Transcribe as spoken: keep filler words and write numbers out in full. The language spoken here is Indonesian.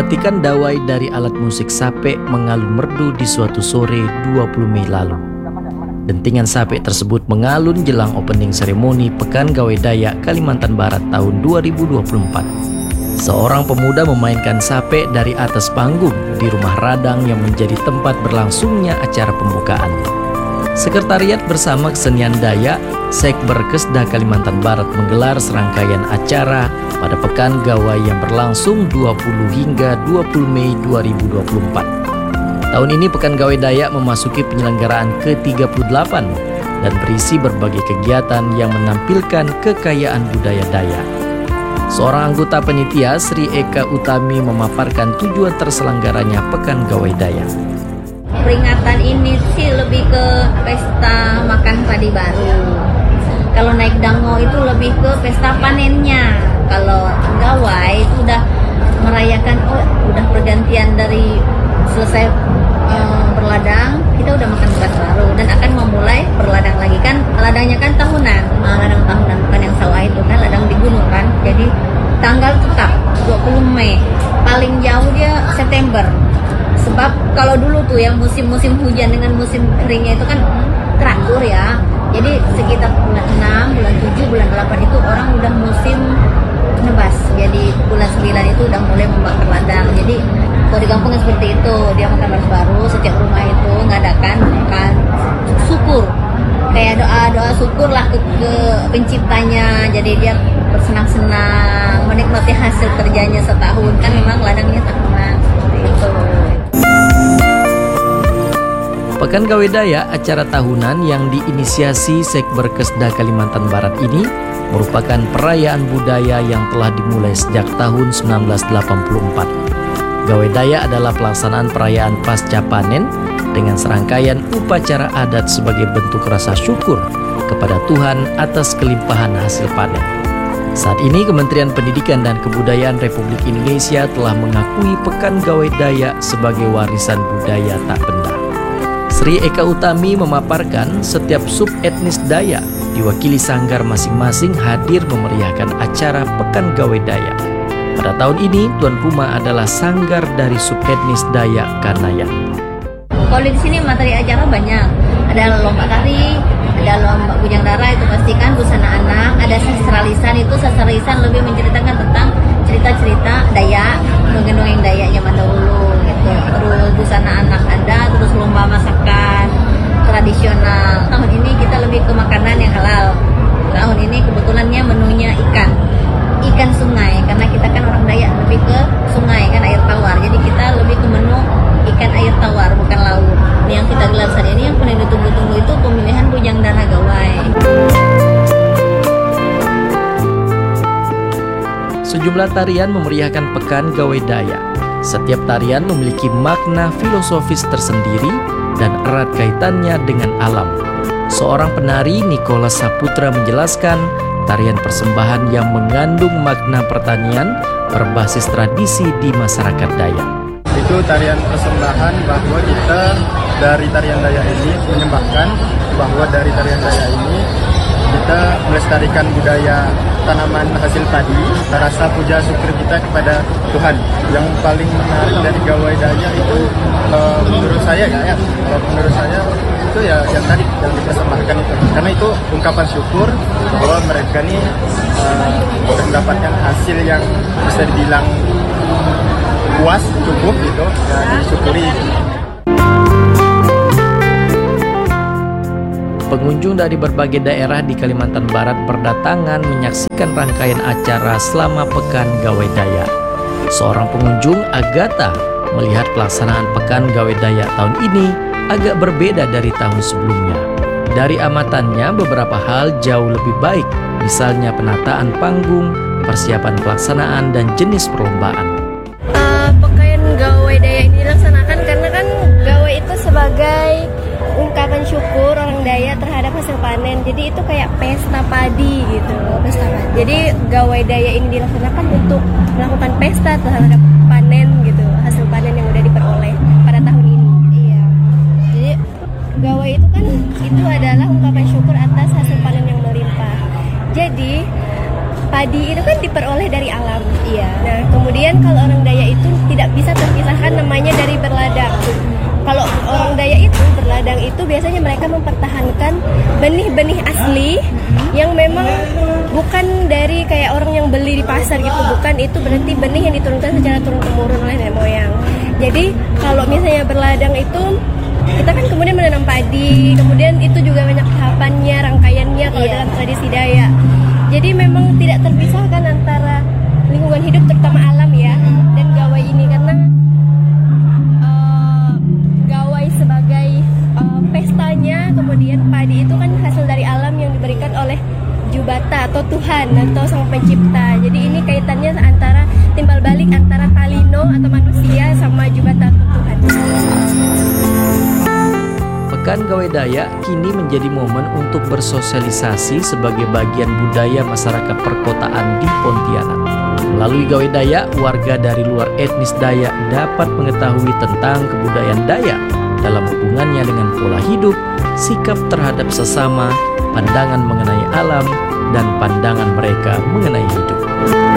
mematikan dawai dari alat musik sape mengalun merdu di suatu sore dua puluh Mei lalu. Dentingan sape tersebut mengalun jelang opening seremoni Pekan Gawai Dayak Kalimantan Barat tahun dua ribu dua puluh empat. Seorang pemuda memainkan sape dari atas panggung di rumah Radang yang menjadi tempat berlangsungnya acara pembukaan. Sekretariat bersama Kesenian Dayak, Sekber Kesda Kalimantan Barat menggelar serangkaian acara pada Pekan Gawai yang berlangsung dua puluh hingga dua puluh Mei dua ribu dua puluh empat. Tahun ini Pekan Gawai Dayak memasuki penyelenggaraan ke tiga puluh delapan dan berisi berbagai kegiatan yang menampilkan kekayaan budaya Dayak. Seorang anggota panitia, Sri Eka Utami, memaparkan tujuan terselenggaranya Pekan Gawai Dayak. Peringatan ini sih lebih ke pesta makan padi baru. Kalau naik dango itu lebih ke pesta panennya. Kalau gawai itu udah merayakan, oh udah pergantian dari selesai um, berladang, kita udah makan beras baru dan akan memulai berladang lagi kan. Ladangnya kan tahunan, nah, ladang tahunan bukan yang sawah itu kan, ladang di gunung kan. Jadi tanggal tetap dua puluh Mei, paling jauh dia September. Sebab kalau dulu tuh yang musim-musim hujan dengan musim keringnya itu kan teratur ya. Jadi sekitar bulan enam, bulan tujuh, bulan delapan itu orang udah musim nebas. Jadi bulan sembilan itu udah mulai membakar ladang. Jadi kalau di kampung seperti itu, dia makan beras baru, setiap rumah itu ngadakan makan syukur. Kayak doa-doa syukur lah ke, ke penciptanya. Jadi dia bersenang-senang, menikmati hasil kerjanya setahun. Kan memang ladangnya tahunan seperti itu. Pekan Gawai Dayak, acara tahunan yang diinisiasi Sekber Kesda Kalimantan Barat ini merupakan perayaan budaya yang telah dimulai sejak tahun seribu sembilan ratus delapan puluh empat. Gawai Dayak adalah pelaksanaan perayaan pasca panen dengan serangkaian upacara adat sebagai bentuk rasa syukur kepada Tuhan atas kelimpahan hasil panen. Saat ini Kementerian Pendidikan dan Kebudayaan Republik Indonesia telah mengakui Pekan Gawai Dayak sebagai warisan budaya tak benda. Sri Eka Utami memaparkan setiap sub-etnis Dayak diwakili sanggar masing-masing hadir memeriahkan acara Pekan Gawai Dayak. Pada tahun ini, tuan rumah adalah sanggar dari sub-etnis Dayak Kanayan. Kalau di sini materi acara banyak. Ada lomba tari, ada lomba bujang dara itu pastikan, busana anak, ada sastra lisan, itu sastra lisan lebih menceritakan tentang cerita-cerita Dayak, dongeng-dongeng Dayak zaman dahulu gitu. Terus busana anak ada, terus lomba masakan tradisional. Tahun ini kita lebih ke makanan yang halal. Tahun ini kebetulannya menunya ikan. Ikan sungai, karena kita kan orang Dayak lebih ke sungai kan, air tawar. Jadi kita lebih ke menu ikan air tawar, bukan laut. Yang kita gelar saat ini yang paling ditunggu-tunggu itu pemilihan bujang dara gawai. Sejumlah tarian memeriahkan Pekan Gawai Dayak. Setiap tarian memiliki makna filosofis tersendiri dan erat kaitannya dengan alam. Seorang penari, Nicholas Saputra, menjelaskan tarian persembahan yang mengandung makna pertanian berbasis tradisi di masyarakat Dayak. Itu tarian persembahan bahwa kita dari tarian Dayak ini menyembahkan bahwa dari tarian Dayak ini kita melestarikan budaya tanaman hasil padi, rasa puja syukur kita kepada Tuhan. Yang paling menarik dari Gawai Dayak itu uh, menurut saya ya, ya menurut saya itu ya yang tadi yang dipersembahkan itu, karena itu ungkapan syukur bahwa mereka ini uh, mendapatkan hasil yang bisa dibilang puas, cukup gitu, ya disyukuri. Pengunjung dari berbagai daerah di Kalimantan Barat berdatangan menyaksikan rangkaian acara selama Pekan Gawai Dayak. Seorang pengunjung, Agatha, melihat pelaksanaan Pekan Gawai Dayak tahun ini agak berbeda dari tahun sebelumnya. Dari amatannya, beberapa hal jauh lebih baik, misalnya penataan panggung, persiapan pelaksanaan, dan jenis perlombaan. Uh, Pekan Gawai Dayak ini dilaksanakan karena kan gawai itu sebagai ungkapan syukur orang Dayak terhadap hasil panen. Jadi itu kayak pesta padi gitu. Pesta padi. Jadi Gawai Dayak ini dilaksanakan untuk melakukan pesta terhadap panen gitu, hasil panen yang udah diperoleh pada tahun ini. Iya. Jadi gawai itu kan itu adalah ungkapan syukur atas hasil panen yang melimpah. Jadi padi itu kan diperoleh dari alam. Iya. Nah, kemudian kalau orang Dayak itu tidak bisa namanya dari berladang. Kalau orang Dayak itu berladang itu biasanya mereka mempertahankan benih-benih asli yang memang bukan dari kayak orang yang beli di pasar gitu, bukan, itu berarti benih yang diturunkan secara turun-temurun oleh nenek moyang. Jadi kalau misalnya berladang itu kita kan kemudian menanam padi, kemudian itu juga banyak tahapannya, rangkaiannya kalau Iya. dalam tradisi Dayak. Jadi memang tidak terpisahkan antara lingkungan hidup terutama alam ya dan gawai ini, karena uh, gawai sebagai uh, pestanya, kemudian padi itu kan hasil dari alam yang diberikan oleh Jubata atau Tuhan atau Sang Pencipta. Jadi ini kaitannya antara timbal balik antara Talino atau manusia sama Jubata atau Tuhan. Pekan Gawai Dayak kini menjadi momen untuk bersosialisasi sebagai bagian budaya masyarakat perkotaan di Pontianak. Melalui Gawai Dayak, warga dari luar etnis Dayak dapat mengetahui tentang kebudayaan Dayak dalam hubungannya dengan pola hidup, sikap terhadap sesama, pandangan mengenai alam, dan pandangan mereka mengenai hidup.